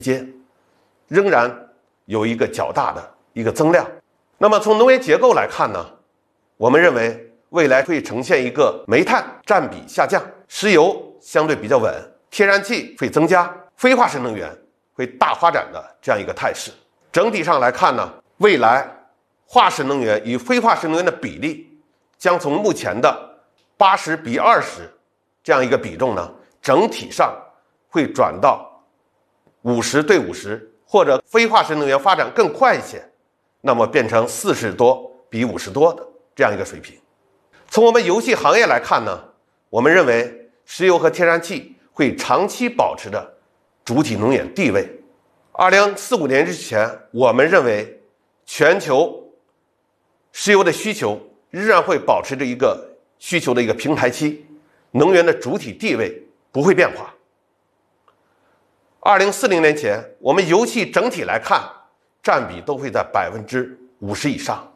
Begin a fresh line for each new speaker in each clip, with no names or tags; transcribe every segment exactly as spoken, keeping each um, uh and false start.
阶，仍然有一个较大的一个增量。那么从能源结构来看呢，我们认为未来会呈现一个煤炭占比下降，石油相对比较稳，天然气会增加，非化石能源会大发展的这样一个态势。整体上来看呢，未来化石能源与非化石能源的比例将从目前的八十比二十这样一个比重呢，整体上会转到五十对五十，或者非化石能源发展更快一些，那么变成四十多比五十多的这样一个水平。从我们油气行业来看呢，我们认为石油和天然气会长期保持着主体能源地位。二零四五年之前，我们认为全球石油的需求仍然会保持着一个需求的一个平台期，能源的主体地位不会变化。二零四零年前，我们油气整体来看，占比都会在百分之五十以上。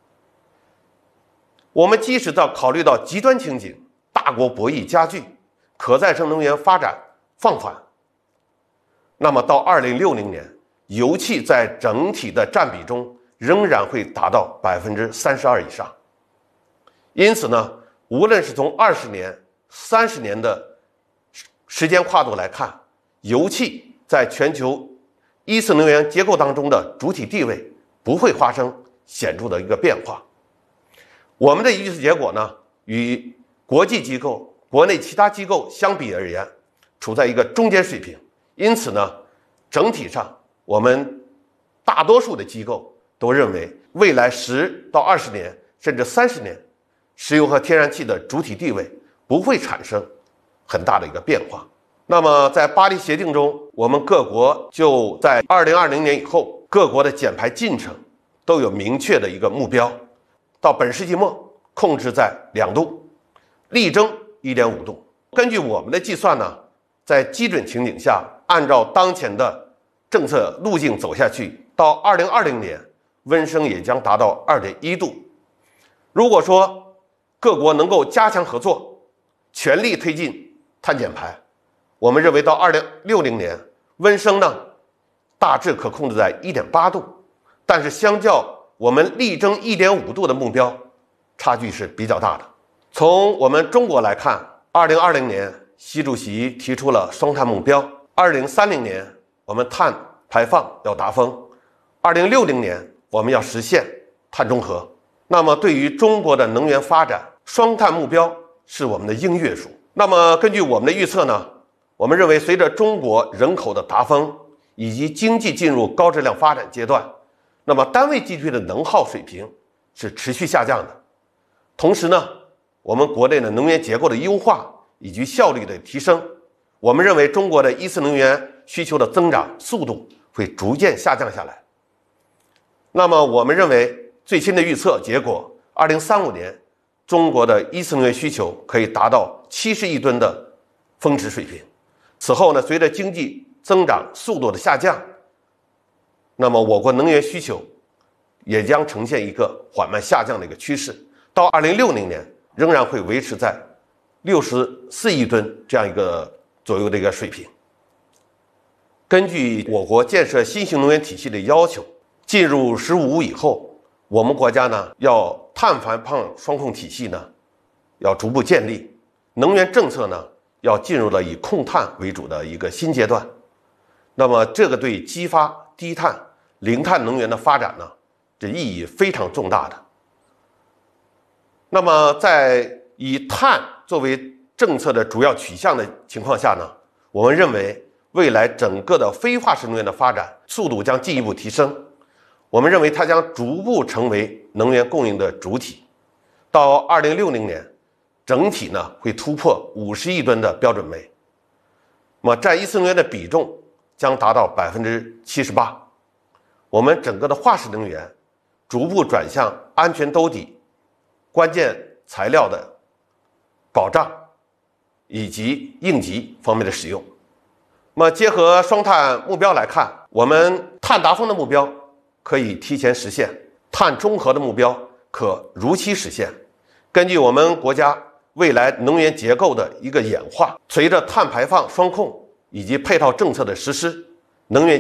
我们即使到考虑到极端情景，大国博弈加剧，可再生能源发展放缓，那么到二零六零年，油气在整体的占比中仍然会达到百分之三十二以上。因此呢，无论是从二十年、三十年的时间跨度来看，油气在全球一次能源结构当中的主体地位不会发生显著的一个变化。我们的预测结果呢，与国际机构、国内其他机构相比而言，处在一个中间水平。因此呢，整体上我们大多数的机构都认为，未来十到二十年甚至三十年，石油和天然气的主体地位不会产生很大的一个变化。那么在巴黎协定中，我们各国就在二零二零年以后，各国的减排进程都有明确的一个目标，到本世纪末控制在两度，力争一点五度。根据我们的计算呢，在基准情景下，按照当前的政策路径走下去，到二零二零年温升也将达到二点一度。如果说各国能够加强合作，全力推进碳减排，我们认为到二零六零年温升呢大致可控制在一点八度，但是相较我们力争一点五度的目标，差距是比较大的。从我们中国来看，二零二零年习主席提出了双碳目标，二零三零年我们碳排放要达峰，二零六零年我们要实现碳中和。那么对于中国的能源发展，双碳目标是我们的硬约束。那么根据我们的预测呢，我们认为随着中国人口的达峰以及经济进入高质量发展阶段，那么单位 G D P 的能耗水平是持续下降的。同时呢，我们国内的能源结构的优化以及效率的提升，我们认为中国的一次能源需求的增长速度会逐渐下降下来。那么我们认为最新的预测结果，二零三五年中国的一次能源需求可以达到七十亿吨的峰值水平。此后呢，随着经济增长速度的下降，那么我国能源需求也将呈现一个缓慢下降的一个趋势，到二零六零年仍然会维持在六十四亿吨这样一个左右的一个水平。根据我国建设新型能源体系的要求，进入“十五”以后，我们国家呢要碳排放双控体系呢要逐步建立，能源政策呢要进入了以控碳为主的一个新阶段。那么这个对激发低碳、零碳能源的发展呢，这意义非常重大的。那么在以碳作为政策的主要取向的情况下呢，我们认为未来整个的非化石能源的发展速度将进一步提升。我们认为它将逐步成为能源供应的主体，到二零六零年整体呢会突破五十亿吨的标准煤，那么占一次能源的比重将达到百分之七十八。我们整个的化石能源逐步转向安全兜底、关键材料的保障以及应急方面的使用。那么结合双碳目标来看，我们碳达峰的目标可以提前实现，碳中和的目标可如期实现。根据我们国家未来能源结构的一个演化，随着碳排放双控以及配套政策的实施，能源